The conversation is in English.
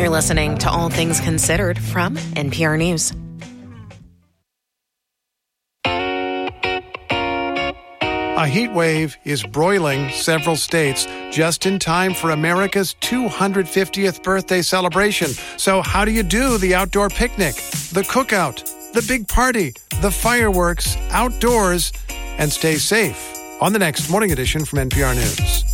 You're listening to All Things Considered from NPR News. A heat wave is broiling several states just in time for America's 250th birthday celebration. So how do you do the outdoor picnic, the cookout, the big party, the fireworks, outdoors, and stay safe? On the next Morning Edition from NPR News.